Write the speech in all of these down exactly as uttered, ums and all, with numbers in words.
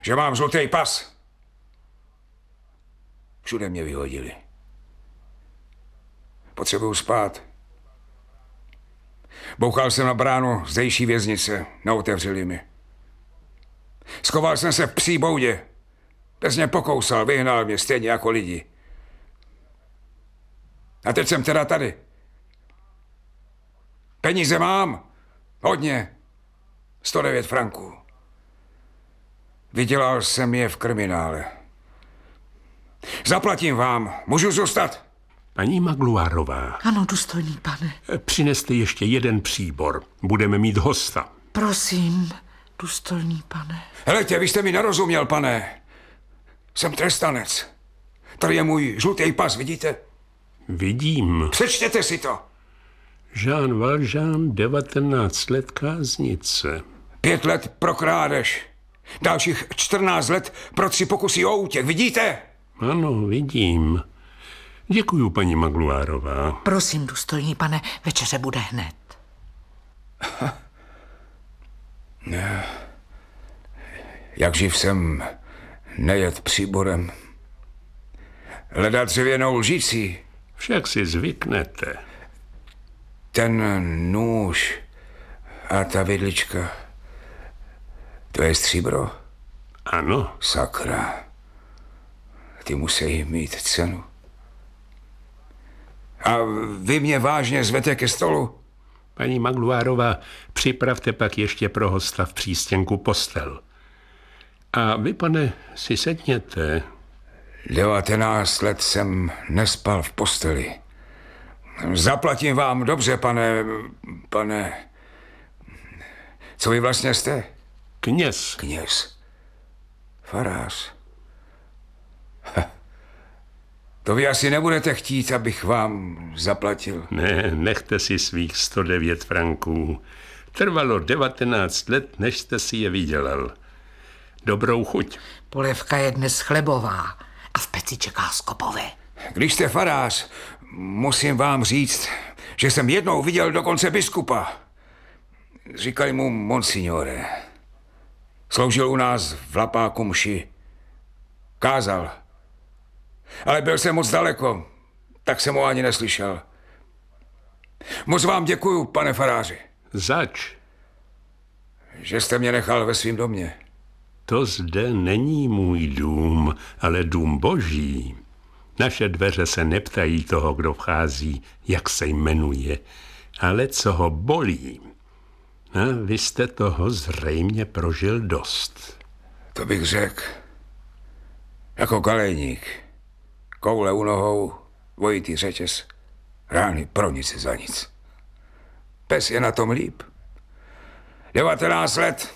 že mám žlutý pas. Všude mě vyhodili. Potřebuju spát. Bouchal jsem na bránu zdejší věznice, neotevřeli mi. Schoval jsem se v psí boudě. Pes mě pokousal, vyhnal mě stejně jako lidi. A teď jsem teda tady. Peníze mám. Hodně. sto devět franků. Vydělal jsem je v kriminále. Zaplatím vám. Můžu zůstat? Paní Magloirová. Ano, důstojný pane. Přineste ještě jeden příbor. Budeme mít hosta. Prosím, důstojný pane. Helejte, vy jste mi nerozuměl, pane. Jsem trestanec. Tady je můj žlutý pas, vidíte? Vidím. Přečtěte si to. Jean Valjean, devatenáct let káznice. Pět let pro krádež. Dalších čtrnáct let pro tři pokusy o útěk, vidíte? Ano, vidím. Děkuju, paní Magloirová. Prosím, důstojný pane, večeře bude hned. Ne. Jak živ jsem nejet příborem. Leda dřevěnou lžící. Však si zvyknete. Ten nůž a ta vidlička, to je stříbro? Ano. Sakra. Ty musí mít cenu. A vy mě vážně zvete ke stolu? Paní Magloirová, připravte pak ještě pro hosta v přístěnku postel. A vy, pane, si sedněte. Devatenáct let jsem nespal v posteli. Zaplatím vám dobře, pane... pane... Co vy vlastně jste? Kněz. Kněz. Farář. Ha. To vy asi nebudete chtít, abych vám zaplatil. Ne, nechte si svých sto devět franků. Trvalo devatenáct let, než jste si je vydělal. Dobrou chuť. Polévka je dnes chlebová a v peci čeká skopové. Když jste farář, musím vám říct, že jsem jednou viděl dokonce biskupa. Říkali mu monsignore. Sloužil u nás v Lapáku mši. Kázal. Ale byl jsem moc daleko, tak jsem ho ani neslyšel. Moc vám děkuju, pane faráři. Zač? Že jste mě nechal ve svým domě. To zde není můj dům, ale dům boží. Naše dveře se neptají toho, kdo vchází, jak se jmenuje, ale co ho bolí. A vy jste toho zřejmě prožil dost. To bych řekl. Jako kalejník. Koule u nohou, dvojitý řetěz, rány pro nic za nic. Pes je na tom líp. devatenáct let.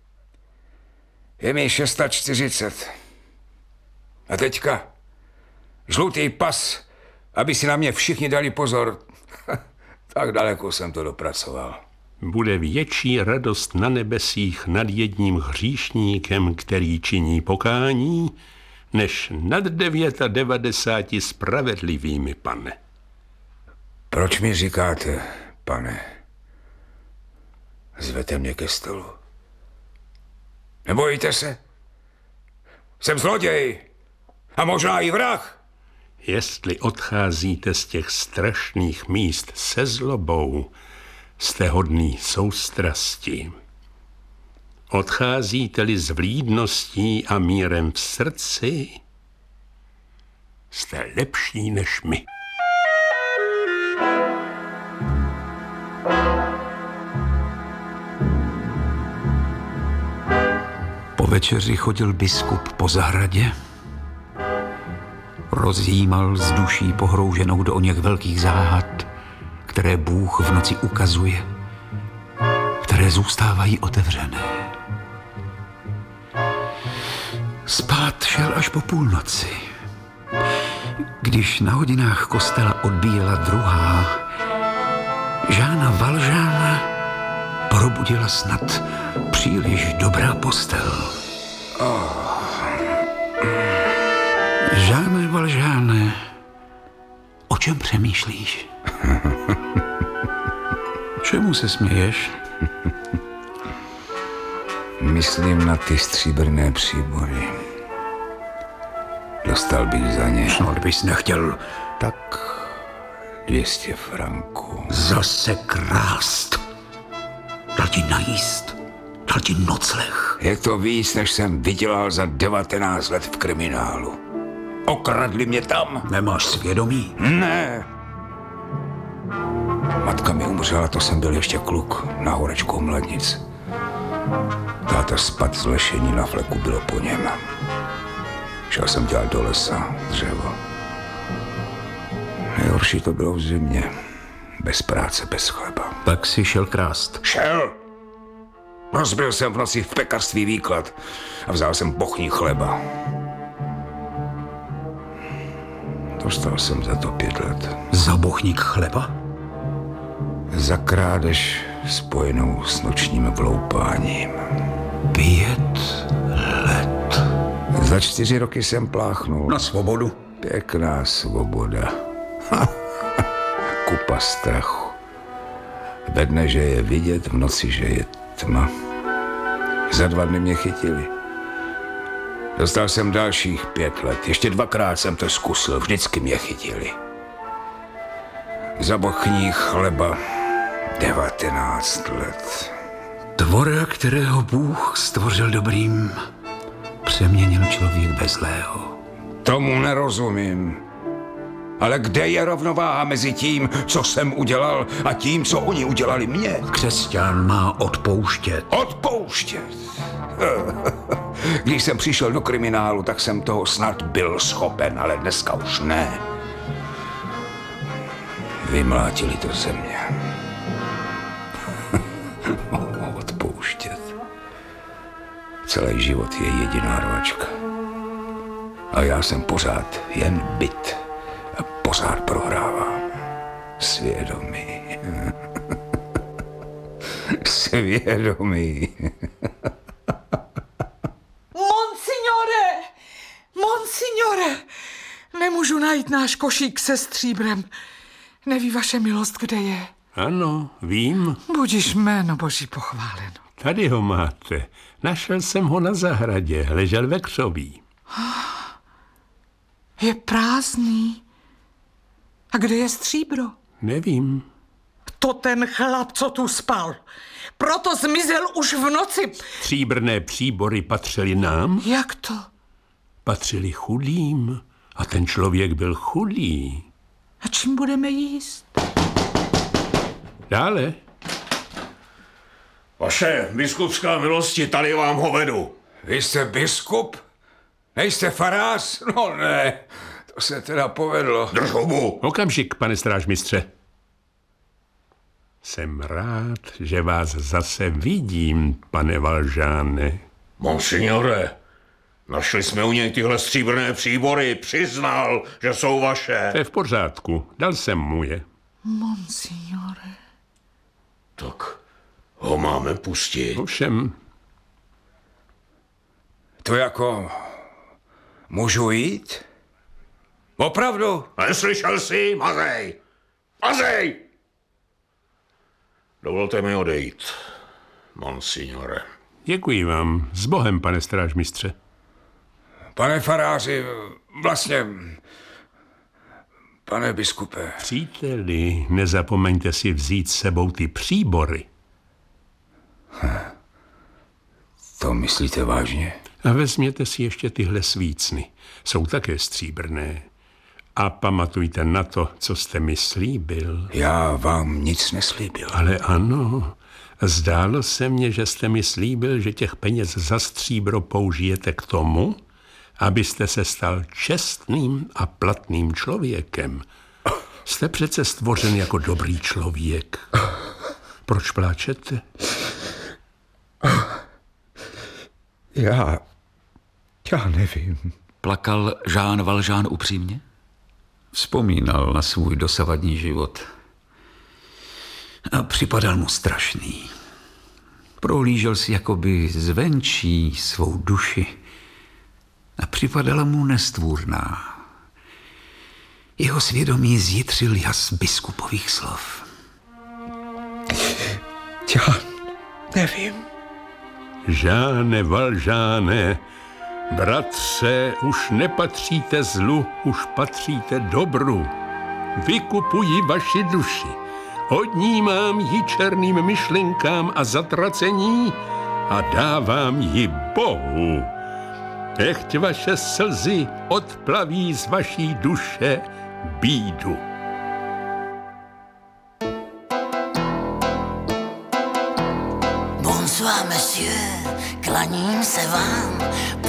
Je mi čtyřicet šest. A teďka žlutý pas, aby si na mě všichni dali pozor. Tak daleko jsem to dopracoval. Bude větší radost na nebesích nad jedním hříšníkem, který činí pokání, než nad devět a devadesáti spravedlivými, pane. Proč mi říkáte, pane? Zvete mě ke stolu. Nebojíte se? Jsem zloděj a možná i vrah. Jestli odcházíte z těch strašných míst se zlobou, jste hodný soustrasti. Odcházíte-li s vlídností a mírem v srdci, jste lepší než my. Po večeři chodil biskup po zahradě, rozjímal z duší pohrouženou do oněch velkých záhad, které Bůh v noci ukazuje, které zůstávají otevřené. Spát šel až po půlnoci. Když na hodinách kostela odbíjela druhá, Jeana Valjeana probudila snad příliš dobrá postel. Oh. Jeanne Valjeane, o čem přemýšlíš? Čemu se směješ? Myslím na ty stříbrné příbory. Dostal bych za ně Snad bys nechtěl tak dvě stě franků. zase krást. Dal ti najíst, dal ti nocleh. Je to víc, než jsem vydělal za devatenáct let v kriminálu. Okradli mě tam. Nemáš svědomí? Ne. Matka mi umřela, to jsem byl ještě kluk, na horečku Mladnic. Táta spad z lešení, na fleku bylo po něm. Šel jsem dělat do lesa, dřevo. Nejhorší to bylo v zimě. Bez práce, bez chleba. Tak si šel krást. Šel! Rozbil jsem v noci v pekařství výklad a vzal jsem bochní chleba. Dostal jsem za to pět let. Za bochník chleba? Za krádež spojenou s nočním vloupáním. Pět let. Za čtyři roky jsem pláchnul. Na svobodu? Pěkná svoboda. Kupa strachu. Ve dne, že je vidět, v noci, že je tma. Za dva dny mě chytili. Dostal jsem dalších pět let. Ještě dvakrát jsem to zkusil. Vždycky mě chytili. Za bochní chleba devatenáct let. Tvora, kterého Bůh stvořil dobrým, přeměnil člověk ve zlého. Tomu nerozumím. Ale kde je rovnováha mezi tím, co jsem udělal, a tím, co oni udělali mně? Křesťan má odpouštět. Odpouštět. Když jsem přišel do kriminálu, tak jsem toho snad byl schopen, ale dneska už ne. Vymlátili to ze mě. Odpouštět. Celý život je jediná rvačka. A já jsem pořád jen bit. A pořád prohrávám. Svědomí. Svědomí. Monsignore! Monsignore! Nemůžu najít náš košík se stříbrem. Neví vaše milost, kde je? Ano, vím. Budiž jméno Boží pochváleno. Tady ho máte. Našel jsem ho na zahradě, ležel ve křoví. Je prázdný. A kde je stříbro? Nevím. To ten chlap, co tu spal. Proto zmizel už v noci. Stříbrné příbory patřily nám, Jak to? patřily chudým. A ten člověk byl chudý. A čím budeme jíst? Dále. Vaše biskupská milosti, tady vám ho vedu. Vy jste biskup? Nejste farář? No ne, to se teda povedlo. Drž hubu. Okamžik, pane strážmistře. Jsem rád, že vás zase vidím, pane Valžáne. Monsignore, našli jsme u něj tyhle stříbrné příbory. Přiznal, že jsou vaše. To je v pořádku, dal jsem mu je. Monsignore. Tak ho máme pustit. Ovšem, To jako... Můžu jít? Opravdu? Neslyšel jsi? Mazej! Mazej! Dovolte mi odejít, monsignore. děkuji vám. S Bohem, pane strážmistře. Pane faráři, vlastně... Pane biskupe... Příteli, nezapomeňte si vzít s sebou ty příbory. To myslíte vážně? A vezměte si ještě tyhle svícny. Jsou také stříbrné. A pamatujte na to, co jste mi slíbil. Já vám nic neslíbil. Ale ano, zdálo se mně, že jste mi slíbil, že těch peněz za stříbro použijete k tomu, abyste se stal čestným a platným člověkem. Jste přece stvořen jako dobrý člověk. Proč pláčete? Já... Já nevím. Plakal Jean Valjean upřímně? Vzpomínal na svůj dosavadní život. A připadal mu strašný. Prohlížel si jakoby zvenčí svou duši a připadala mu nestvůrná. Jeho svědomí zjitřil jas biskupových slov. Já nevím. Žáne Valžáne, bratře, už nepatříte zlu, už patříte dobru. Vykupuji vaši duši, odnímám ji černým myšlenkám a zatracení a dávám ji Bohu. Nechť vaše slzy odplaví z vaší duše bídu. Bonsoir, monsieur, klaním se vám,